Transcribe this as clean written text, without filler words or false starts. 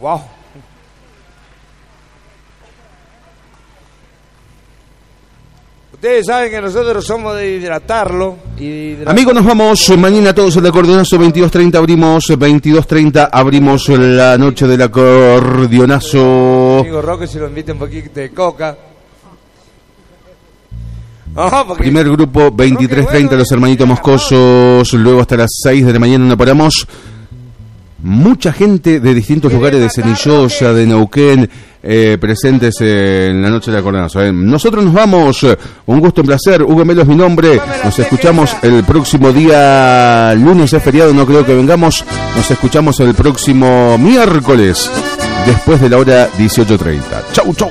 Wow. Ustedes saben que nosotros somos de hidratarlo. Amigos, nos vamos mañana todos al acordionazo. 22:30 abrimos la noche del acordionazo. Amigo Roque, si lo invita un poquito de coca. Primer grupo 23:30 los hermanitos moscosos. Luego hasta las 6 de la mañana no paramos. Mucha gente de distintos lugares de Cenillosa, de Neuquén, presentes en la noche de acordionazo. Nosotros nos vamos. Un gusto, un placer. Hugo Melo es mi nombre. Nos escuchamos el próximo día. Lunes es feriado, no creo que vengamos. Nos escuchamos el próximo miércoles, después de la hora 18:30. Chau, chau.